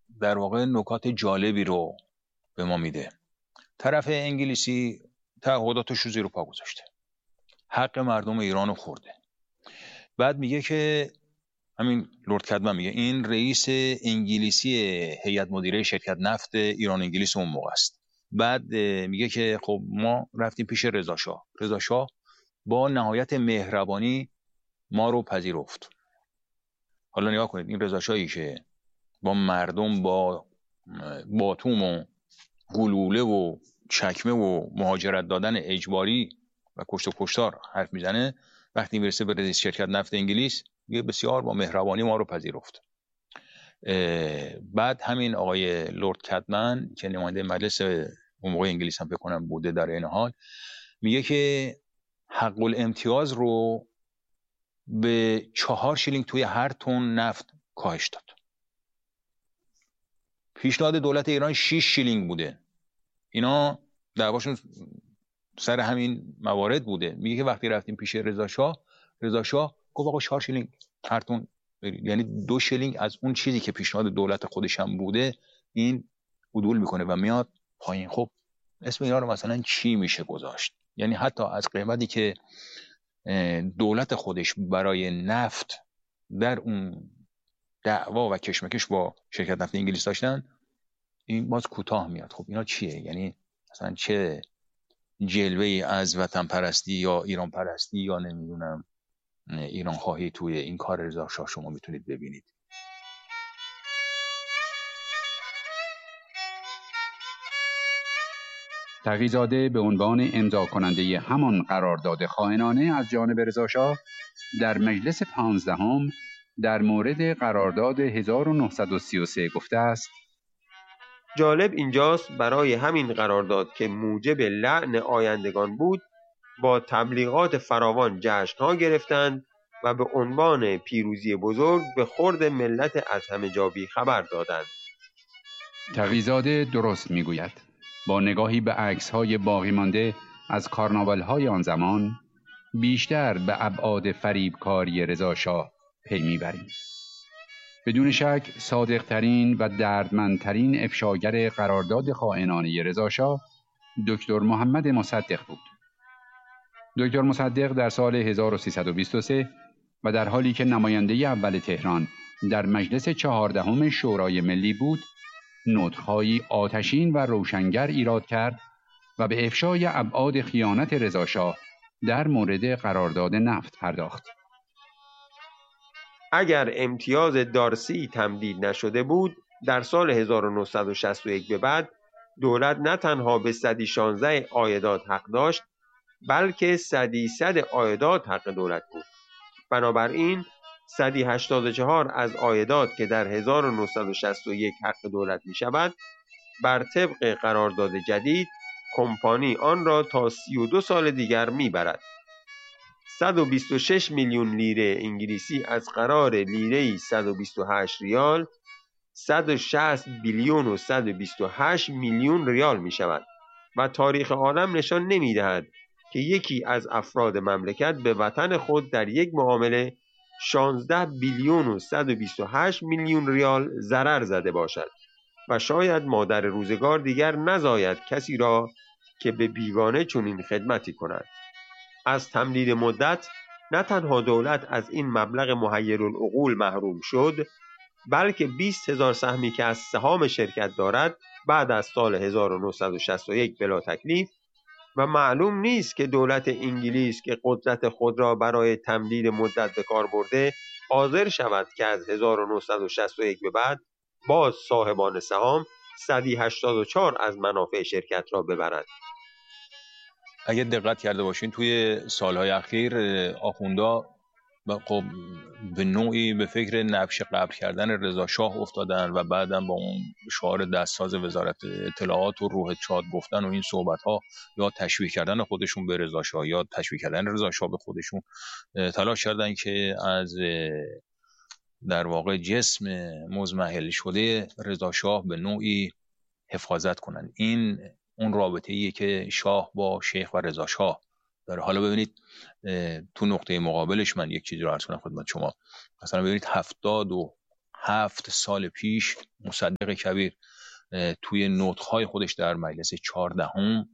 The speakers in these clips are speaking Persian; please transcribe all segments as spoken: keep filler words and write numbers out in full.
در واقع نکات جالبی رو به ما میده. طرف انگلیسی تعهداتش رو زیر پا گذاشته، حق مردم ایران رو خورده. بعد میگه که همین لرد کدمن میگه این رئیس انگلیسی هیئت مدیره شرکت نفت ایران انگلیس اون موقع است. بعد میگه که خب ما رفتیم پیش رضا شاه، رضا شاه با نهایت مهربانی ما رو پذیرفت. حالا نگاه کنید این رضا شاهی که با مردم با باتوم و گلوله و چکمه و مهاجرت دادن اجباری و کشت و کشتار حرف میزنه، وقتی میرسه به رئیس شرکت نفت انگلیس میگه بسیار با مهربانی ما رو پذیرفت. بعد همین آقای لرد کدمن که نماینده مجلس اون موقع انگلیس هم بکنم بوده در این حال، میگه که حق الامتیاز رو به چهار شیلینگ توی هر تن نفت کاهش داد. پیشنهاد دولت ایران شش شیلینگ بوده. اینا دعواشون سر همین موارد بوده. میگه که وقتی رفتیم پیش رضا شاه، رضا شاه گفت آقا چهار شیلینگ هر تن، یعنی دو شیلینگ از اون چیزی که پیشنهاد دولت خودش هم بوده این عدول میکنه و میاد پایین. خب اسم اینا رو مثلا چی میشه گذاشت؟ یعنی حتی از قیمتی که دولت خودش برای نفت در اون دعوا و کشمکش با شرکت نفت انگلیس داشتن، این باز کوتاه میاد. خب اینا چیه؟ یعنی مثلا چه جلوه ای از وطن پرستی یا ایران پرستی یا نمیدونم ایران خواهی توی این کار رضا شاه شما میتونید ببینید. تقی‌زاده به عنوان امضا کننده همان قرارداد خائنانه از جانب رضا شاه در مجلس پانزدهم در مورد قرارداد هزار و نهصد و سی و سه گفته است: جالب اینجاست برای همین قرارداد که موجب لعن آیندگان بود با تبلیغات فراوان جشن‌ها گرفتند و به عنوان پیروزی بزرگ به خورد ملت از همه جا بی خبر دادند. تقی‌زاده درست میگوید. با نگاهی به عکس‌های باقی مانده از کارناوال‌های آن زمان بیشتر به ابعاد فریبکاری رضا شاه پی میبریم. بدون شک صادق‌ترین و دردمندترین افشاگر قرارداد خائنانه رضا شاه دکتر محمد مصدق بود. دکتر مصدق در سال هزار و سیصد و بیست و سه و در حالی که نماینده اول تهران در مجلس چهاردهم شورای ملی بود، نطق‌هایی آتشین و روشنگر ایراد کرد و به افشای ابعاد خیانت رضا شاه در مورد قرارداد نفت پرداخت. اگر امتیاز دارسی تمدید نشده بود، در سال هزار و نهصد و شصت و یک به بعد دولت نه تنها به صدی شانزده عایدات حق داشت، بلکه صدی صد عایدات حق دولت بود. بنابراین صدی هشتاد و چهار از عایدات که در هزار و نهصد و شصت و یک حق دولت می شود، بر طبق قرارداد جدید کمپانی آن را تا سی و دو سال دیگر می برد. صد و بیست و شش میلیون لیره انگلیسی از قرار لیره صد و بیست و هشت ریال، صد و شصت بیلیون و صد و بیست و هشت میلیون ریال می شود و تاریخ عالم نشان نمی دهد که یکی از افراد مملکت به وطن خود در یک معامله شانزده بیلیون و صد و بیست و هشت میلیون ریال ضرر زده باشد و شاید مادر روزگار دیگر نزاید کسی را که به بیگانه چنین خدمتی کند. از تمدید مدت نه تنها دولت از این مبلغ محیرالعقول محروم شد، بلکه بیست هزار سهمی که از سهام شرکت دارد بعد از سال هزار و نهصد و شصت و یک بلا تکلیف و معلوم نیست که دولت انگلیس که قدرت خود را برای تمدید مدت به کار برده حاضر شود که از هزار و نهصد و شصت و یک به بعد باز صاحبان سهام صدی هشتاد و چهار از منافع شرکت را ببرند. اگه دقت کرده باشین توی سالهای اخیر آخوندا خب به نوعی به فکر نبش قبر کردن رضا شاه افتادن و بعدم با اون شعار دستساز وزارت اطلاعات و روح چاد گفتن و این صحبت ها یا تشویق کردن خودشون به رضا شاه یا تشویق کردن رضا شاه به خودشون تلاش کردن که از در واقع جسم مزمحل شده رضا شاه به نوعی حفاظت کنن. این اون رابطه ایه که شاه با شیخ و رضا شاه داره. حالا ببینید تو نقطه مقابلش من یک چیزی رو عرض کنم خدمت شما. مثلا ببینید هفتاد و هفت سال پیش مصدق کبیر توی نطق‌های خودش در مجلس چهاردهم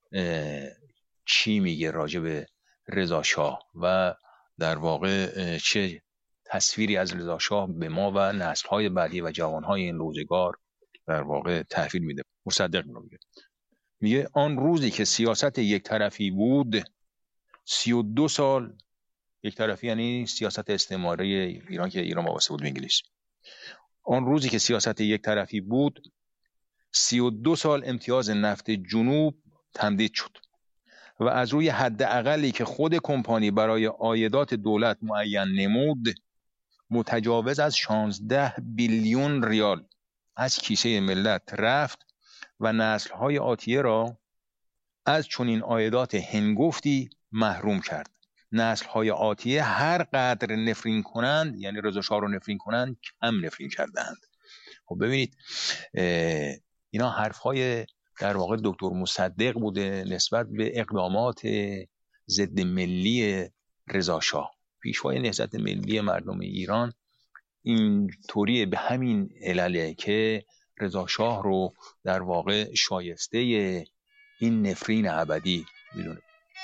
چی میگه راجع به رضا شاه و در واقع چه تصویری از رضا شاه به ما و نسل‌های بعدی و جوان‌های این روزگار در واقع تحویل میده. مصدق میگه میگه آن روزی که سیاست یک طرفی بود، سی و دو سال یک طرفی یعنی سیاست استعماری ایران که ایران وابسته بود به انگلیس. آن روزی که سیاست یک طرفی بود، سی و دو سال امتیاز نفت جنوب تمدید شد و از روی حد اقلی که خود کمپانی برای عایدات دولت معین نمود، متجاوز از شانزده بیلیون ریال از کیسه ملت رفت و نسل‌های آتیه را از چنین عایدات هنگفتی محروم کرد. نسل‌های آتیه هر قدر نفرین کنند، یعنی رضا شاه رو نفرین کنند، کم نفرین کردند. خب ببینید اینا حرف‌های در واقع دکتر مصدق بوده نسبت به اقدامات ضد ملی رضا شاه. پیشوای نهضت ملی مردم ایران این طوریه، به همین علله که رضا شاه رو در واقع شایسته این نفرین ابدی میدونه.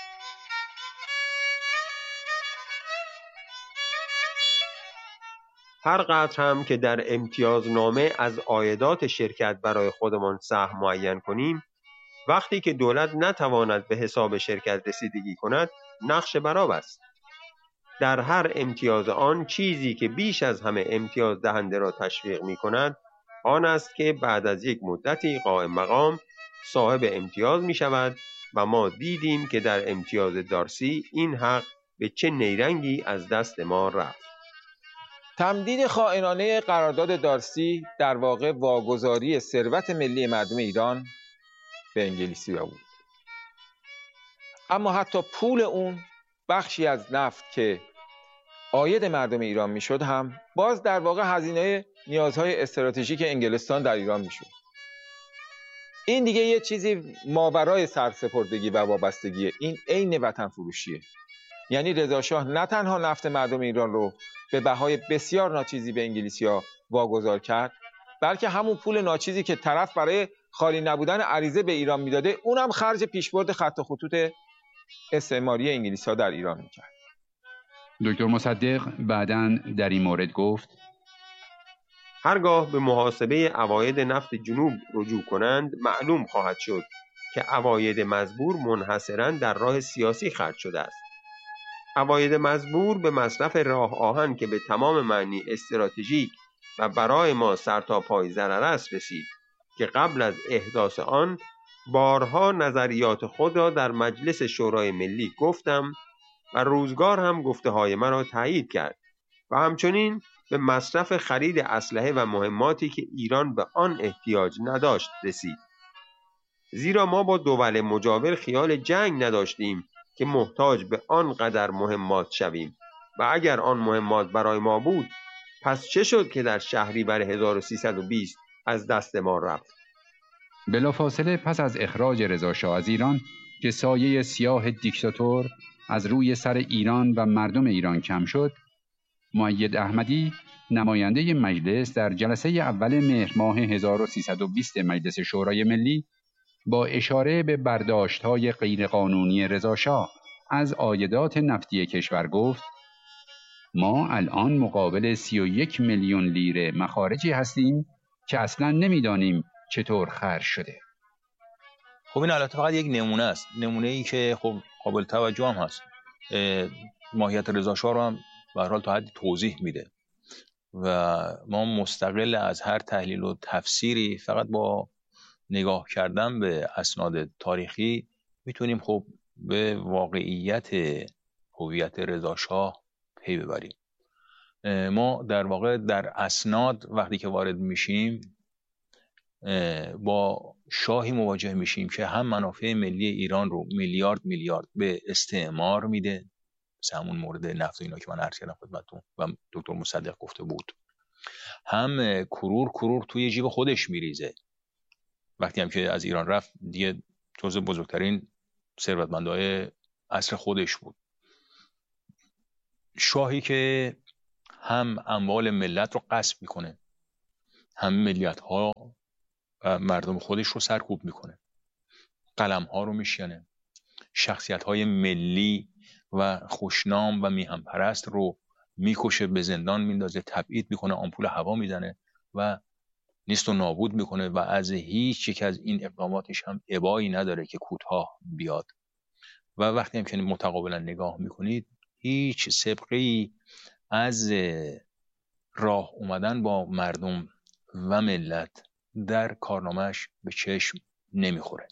هر قدر هم که در امتیازنامه از عایدات شرکت برای خودمان سهم معین کنیم، وقتی که دولت نتواند به حساب شرکت رسیدگی کند، نقش برآب است. در هر امتیاز آن چیزی که بیش از همه امتیاز دهنده را تشویق می کند آن است که بعد از یک مدتی قائم مقام صاحب امتیاز می شود و ما دیدیم که در امتیاز دارسی این حق به چه نیرنگی از دست ما رفت. تمدید خائنانه قرارداد دارسی در واقع واگذاری ثروت ملی مردم ایران به انگلیسی‌ها بود. اما حتی پول اون، بخشی از نفت که عاید مردم ایران میشد، هم باز در واقع هزینه نیازهای استراتژیک انگلستان در ایران میشد. این دیگه یه چیزی ماورای سرسپردگی و وابستگیه. این عین وطن فروشیه. یعنی رضا شاه نه تنها نفت مردم ایران رو به بهای بسیار ناچیزی به انگلیسی‌ها واگذار کرد، بلکه همون پول ناچیزی که طرف برای خالی نبودن عریضه به ایران میداده، اونم خرج پیشبرد خط و خطوط استعماری انگلیس‌ها در ایران میکرد. دکتر مصدق بعداً در این مورد گفت: هرگاه به محاسبه عواید نفت جنوب رجوع کنند، معلوم خواهد شد که عواید مزبور منحصراً در راه سیاسی خرج شده است. عواید مزبور به مصرف راه آهن که به تمام معنی استراتژیک و برای ما سرتاپای ضرر است رسید که قبل از احداث آن بارها نظریات خود را در مجلس شورای ملی گفتم و روزگار هم گفته های مرا تایید کرد و همچنین به مصرف خرید اسلحه و مهماتی که ایران به آن احتیاج نداشت رسید. زیرا ما با دول مجاور خیال جنگ نداشتیم که محتاج به آن قدر مهمات شویم و اگر آن مهمات برای ما بود، پس چه شد که در شهریور هزار و سیصد و بیست از دست ما رفت؟ بلافاصله پس از اخراج رضا شاه از ایران که سایه سیاه دیکتاتور از روی سر ایران و مردم ایران کم شد، مؤید احمدی نماینده مجلس در جلسه اول مهر ماه هزار و سیصد و بیست مجلس شورای ملی با اشاره به برداشت‌های غیرقانونی رضا شاه از عایدات نفتی کشور گفت: ما الان مقابل سی و یک میلیون لیره مخارجی هستیم که اصلا نمیدانیم چطور خرج شده. خب این البته فقط یک نمونه است، نمونه ای که خب قابل توجه هم هست. ماهیت رضا شاه رو هم به هر حال تا حدی توضیح میده و ما مستقل از هر تحلیل و تفسیری فقط با نگاه کردن به اسناد تاریخی میتونیم خب به واقعیت هویت رضا شاه پی ببریم. ما در واقع در اسناد وقتی که وارد میشیم با شاهی مواجه میشیم که هم منافع ملی ایران رو میلیارد میلیارد به استعمار میده، مثل همون مورد نفت و اینا که من عرض کردم خدمتتون و دکتر مصدق گفته بود، هم کرور کرور توی جیب خودش میریزه. وقتی هم که از ایران رفت دیگه جزو بزرگترین ثروتمندای عصر خودش بود. شاهی که هم اموال ملت رو غصب میکنه، هم ملیت ها مردم خودش رو سرکوب میکنه، قلم ها رو میشکنه، شخصیت های ملی و خوشنام و میهم پرست رو میکشه، به زندان میندازه، تبعید میکنه، آمپول هوا میزنه و نیست و نابود میکنه و از هیچ یک از این اقداماتش هم ابایی نداره که کوتاه بیاد. و وقتی هم که متقابلا نگاه میکنید هیچ سابقه‌ای از راه اومدن با مردم و ملت در کارنامهش به چشم نمیخوره.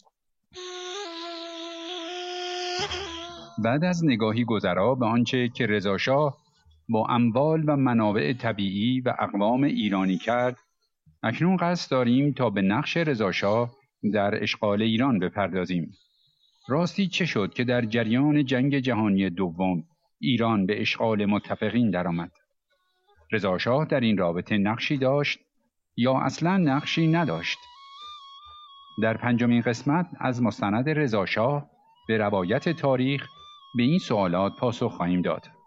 بعد از نگاهی گذرا به آنچه که رضا شاه با اموال و منابع طبیعی و اقوام ایرانی کرد، اکنون قصد داریم تا به نقش رضا شاه در اشغال ایران بپردازیم. راستی چه شد که در جریان جنگ جهانی دوم ایران به اشغال متفقین درآمد؟ رضا شاه در این رابطه نقشی داشت یا اصلا نقشی نداشت؟ در پنجمین قسمت از مستند رضا شاه به روایت تاریخ به این سوالات پاسخ خواهیم داد.